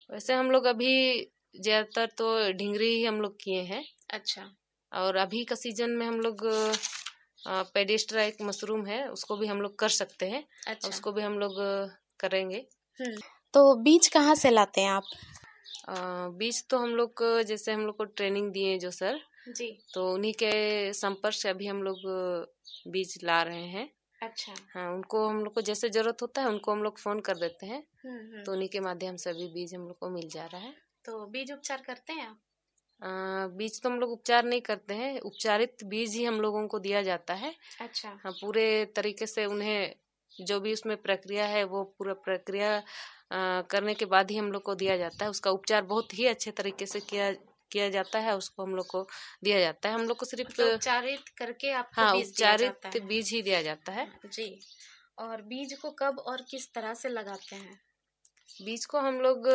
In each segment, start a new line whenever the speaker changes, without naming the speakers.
वैसे हम लोग अभी ज्यादातर तो ढिंगरी ही हम लोग किए हैं।
अच्छा।
और अभी का सीजन में हम लोग पेडिस्ट्रा एक मशरूम है, उसको भी हम लोग कर सकते हैं।
अच्छा।
उसको भी हम लोग करेंगे।
तो बीज कहाँ से लाते हैं आप?
बीज तो हम लोग जैसे हम लोग को ट्रेनिंग दिए जो सर
जी।
तो उन्हीं के संपर्क से अभी हम लोग बीज ला रहे हैं।
अच्छा।
हाँ, उनको हम लोग को जैसे जरूरत होता है उनको हम लोग फोन कर देते हैं, तो
हम्म।
उन्हीं के माध्यम से अभी बीज हम लोग को मिल जा रहा है।
तो बीज उपचार करते हैं आप?
बीज तो हम लोग उपचार नहीं करते हैं, उपचारित बीज ही हम लोगों को दिया जाता है।
अच्छा।
हाँ, पूरे तरीके से उन्हें जो भी उसमें प्रक्रिया है वो पूरा प्रक्रिया करने के बाद ही हम लोग को दिया जाता है। उसका उपचार बहुत ही अच्छे तरीके से किया जाता है, उसको हम लोग को दिया जाता है। हम लोग को सिर्फ
मतलब उपचारित करके आपको
हाँ,
बीज दिया जाता
उपचारित
है?
बीज ही दिया जाता है
जी। और बीज को कब और किस तरह से लगाते हैं?
बीज को हम लोग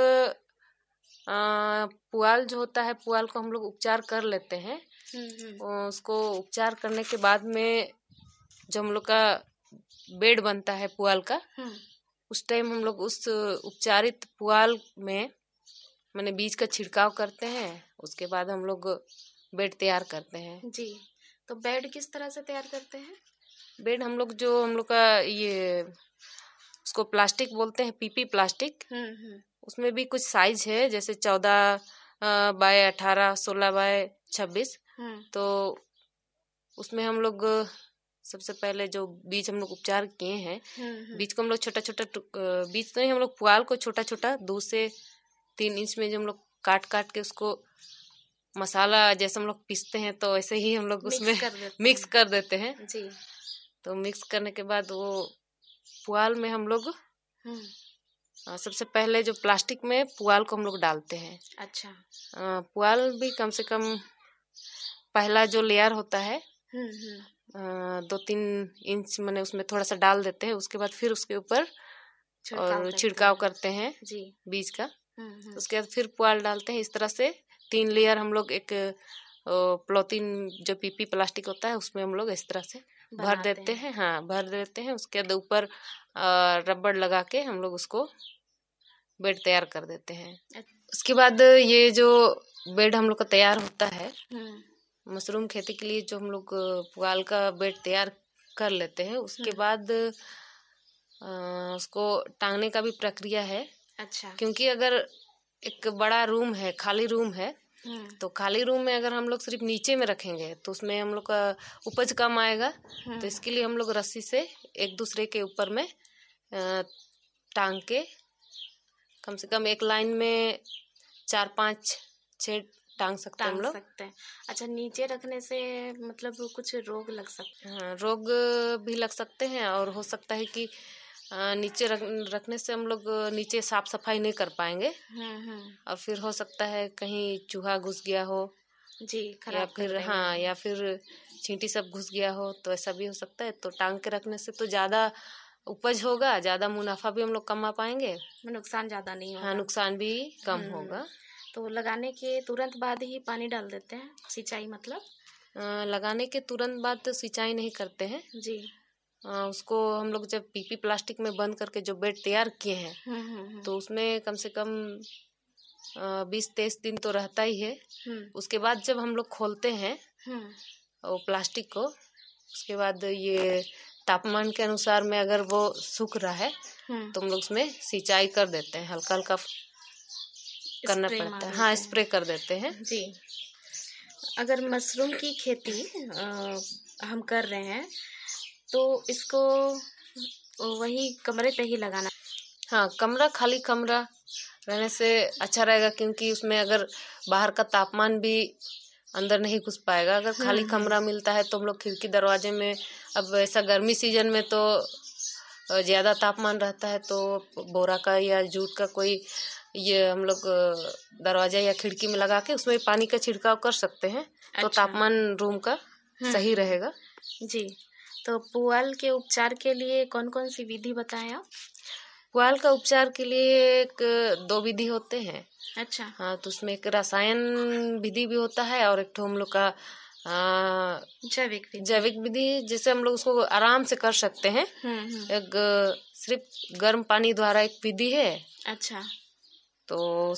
पुआल जो होता है, पुआल को हम लोग उपचार कर लेते हैं। उसको उपचार करने के बाद में जो हम लोग का बेड बनता है पुआल का, उस टाइम हम लोग उस उपचारित पुआल में माने बीज का छिड़काव करते हैं। उसके बाद हम लोग बेड तैयार करते हैं।
जी। तो बेड किस तरह से तैयार करते हैं?
बेड हम लोग का ये उसको प्लास्टिक बोलते हैं, पीपी प्लास्टिक। उसमें भी कुछ साइज है, जैसे 14 बाय 18, 16 बाय 26। तो उसमें हम लोग सबसे पहले जो बीज हम लोग उपचार किए हैं, बीज को हम लोग छोटा छोटा बीज तो नहीं, हम लोग पुआल को छोटा छोटा 2 से 3 इंच में जो हम लोग काट काट के उसको मसाला जैसे हम लोग पीसते हैं तो ऐसे ही हम लोग उसमें मिक्स कर देते हैं।
जी।
तो मिक्स करने के बाद वो पुआल में हम लोग सबसे पहले जो प्लास्टिक में पुआल को हम लोग डालते हैं।
अच्छा।
पुआल भी कम से कम पहला जो लेयर होता है 2-3 इंच मैंने उसमें थोड़ा सा डाल देते हैं। उसके बाद फिर उसके ऊपर और छिड़काव करते हैं जी बीज का। उसके बाद फिर पुआल डालते हैं। इस तरह से 3 लेयर हम लोग एक पॉलीथीन जो पीपी प्लास्टिक होता है उसमें हम लोग इस तरह से भर देते हैं। हाँ, भर देते हैं। उसके बाद ऊपर रबड़ लगा के हम लोग उसको बेड तैयार कर देते हैं। उसके बाद ये जो बेड हम लोग का तैयार होता है मशरूम खेती के लिए, जो हम लोग पुआल का बेड तैयार कर लेते हैं, उसके बाद उसको टांगने का भी प्रक्रिया है। अच्छा। क्योंकि अगर एक बड़ा रूम है, खाली रूम है, तो खाली रूम में अगर हम लोग सिर्फ नीचे में रखेंगे तो उसमें हम लोग का उपज कम आएगा। तो इसके लिए हम लोग रस्सी से एक दूसरे के ऊपर में टांग के कम से कम एक लाइन में 4-5-6 टांग सकते हैं हम लोग।
अच्छा, नीचे रखने से मतलब कुछ रोग लग सकते हैं?
हाँ, रोग भी लग सकते हैं और हो सकता है कि नीचे रखने से हम लोग नीचे साफ सफाई नहीं कर पाएंगे और फिर हो सकता है कहीं चूहा घुस गया हो
जी,
या फिर हाँ, या फिर चींटी सब घुस गया हो, तो ऐसा भी हो सकता है। तो टांग के रखने से तो ज़्यादा उपज होगा, ज़्यादा मुनाफा भी हम लोग कमा पाएंगे,
नुकसान ज़्यादा नहीं होगा।
हाँ, नुकसान भी कम होगा।
तो लगाने के तुरंत बाद ही पानी डाल देते हैं, सिंचाई मतलब?
लगाने के तुरंत बाद तो सिंचाई नहीं करते हैं जी। उसको हम लोग जब पीपी प्लास्टिक में बंद करके जो बेड तैयार किए हैं तो उसमें कम से कम 20-23 दिन तो रहता ही है। उसके बाद जब हम लोग खोलते हैं वो प्लास्टिक को, उसके बाद ये तापमान के अनुसार में अगर वो सूख रहा है तो हम लोग उसमें सिंचाई कर देते हैं, हल्का हल्का करना पड़ता है। हाँ, स्प्रे कर देते हैं
जी। अगर मशरूम की खेती हम कर रहे हैं तो इसको वही कमरे पे ही लगाना?
हाँ, खाली कमरा रहने से अच्छा रहेगा, क्योंकि उसमें अगर बाहर का तापमान भी अंदर नहीं घुस पाएगा। अगर खाली कमरा मिलता है तो हम लोग खिड़की दरवाजे में, अब ऐसा गर्मी सीजन में तो ज़्यादा तापमान रहता है, तो बोरा का या जूट का कोई ये हम लोग दरवाजा या खिड़की में लगा के उसमें पानी का छिड़काव कर सकते हैं। अच्छा। तो तापमान रूम का सही रहेगा
जी। तो पुआल के उपचार के लिए कौन कौन सी विधि बताएं आप?
पुआल का उपचार के लिए 2 विधि होते हैं।
अच्छा।
हाँ, तो उसमें एक रसायन विधि भी होता है और एक तो हम लोग का जैविक विधि, जिससे हम लोग उसको आराम से कर सकते हैं। एक सिर्फ गर्म पानी द्वारा एक विधि है।
अच्छा।
तो